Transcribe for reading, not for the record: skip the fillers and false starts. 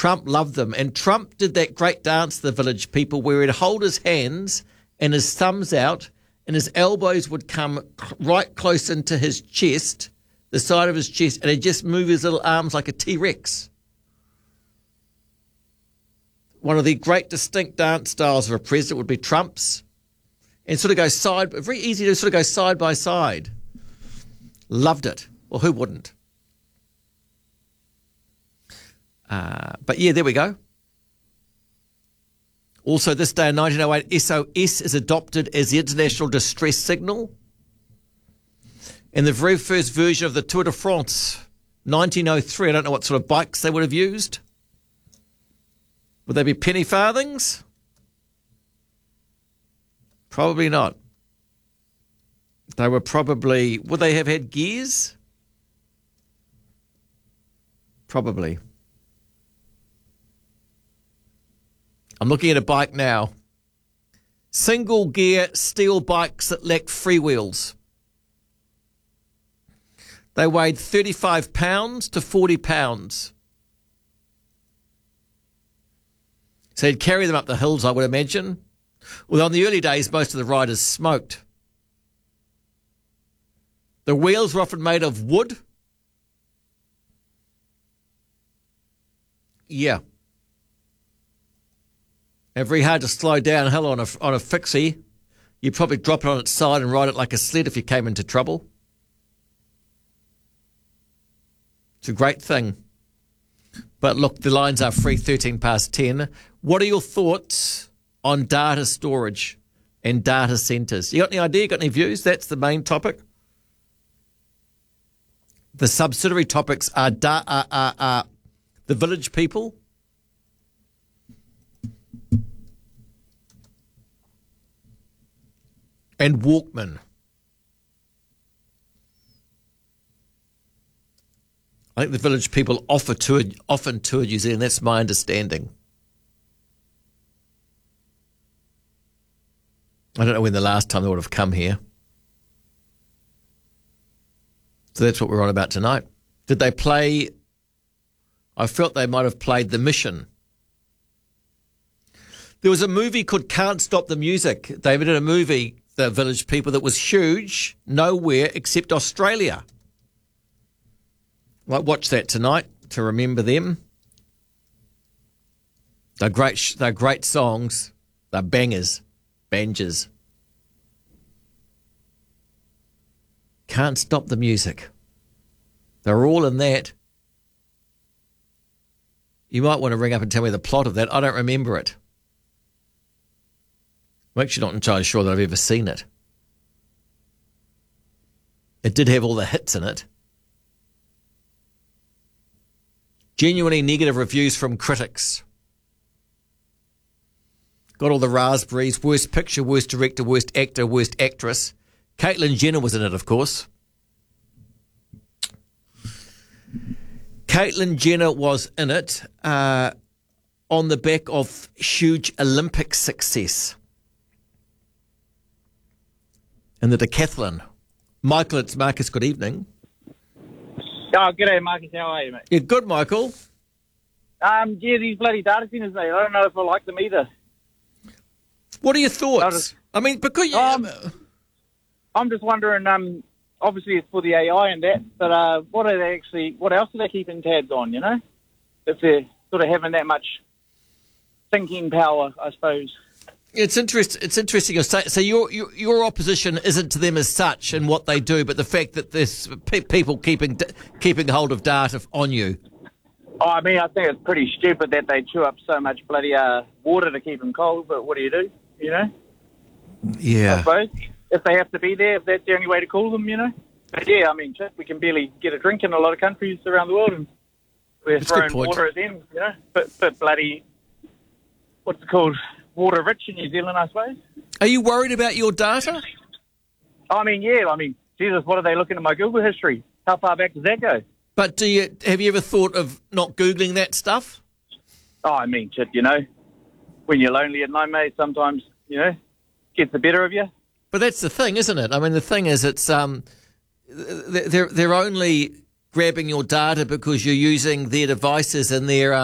Trump loved them. And Trump did that great dance to the Village People where he'd hold his hands and his thumbs out and his elbows would come right close into his chest, the side of his chest, and he'd just move his little arms like a T-Rex. One of the great distinct dance styles of a president would be Trump's. And sort of go very easy to sort of go side by side. Loved it. Well, who wouldn't? But yeah, there we go. Also, this day in 1908, SOS is adopted as the international distress signal. And the very first version of the Tour de France, 1903, I don't know what sort of bikes they would have used. Would they be penny farthings? Probably not. They were probably, would they have had gears? Probably. I'm looking at a bike now. Single gear steel bikes that lacked freewheels. They weighed 35 pounds to 40 pounds. So you'd carry them up the hills, I would imagine. Well, in the early days, most of the riders smoked. The wheels were often made of wood. Yeah. And very hard to slow downhill on a fixie. You'd probably drop it on its side and ride it like a sled if you came into trouble. It's a great thing. But look, the lines are free, 13 past 10. What are your thoughts on data storage and data centres? You got any idea? Got any views? That's the main topic. The subsidiary topics are the Village People, and Walkman. I think the Village People often tour New Zealand. That's my understanding. I don't know when the last time they would have come here. So that's what we're on about tonight. Did they play? I felt they might have played The Mission. There was a movie called Can't Stop the Music. They did a movie, The Village People, that was huge, nowhere except Australia. Might watch that tonight to remember them. They're great songs. They're bangers. Banjers. Can't Stop the Music. They're all in that. You might want to ring up and tell me the plot of that. I don't remember it. I'm actually not entirely sure that I've ever seen it. It did have all the hits in it. Genuinely negative reviews from critics. Got all the raspberries. Worst picture, worst director, worst actor, worst actress. Caitlyn Jenner was in it, of course. Caitlyn Jenner was in it on the back of huge Olympic success in the decathlon. Michael, it's Marcus. Good evening. Oh, g'day, Marcus. How are you, mate? Yeah, good, Michael. Yeah, these bloody data centres, mate. I don't know if I like them either. What are your thoughts? I mean, because I'm just wondering. Obviously, it's for the AI and that, but what else are they keeping tabs on? You know, if they're sort of having that much thinking power, I suppose. It's interesting. So your opposition isn't to them as such and what they do, but the fact that there's people keeping hold of data on you. Oh, I mean, I think it's pretty stupid that they chew up so much bloody water to keep them cold. But what do? You know? Yeah. I suppose if they have to be there, if that's the only way to cool them, you know. But yeah, I mean, we can barely get a drink in a lot of countries around the world, and we're throwing water at them, you know. But bloody, what's it called? Water rich in New Zealand, I suppose. Are you worried about your data? I mean, yeah. I mean, Jesus, what are they looking at my Google history? How far back does that go? But have you ever thought of not Googling that stuff? Oh, I mean, shit, you know, when you're lonely at night, mate, sometimes, you know, gets the better of you. But that's the thing, isn't it? I mean, the thing is, it's they're only grabbing your data because you're using their devices and their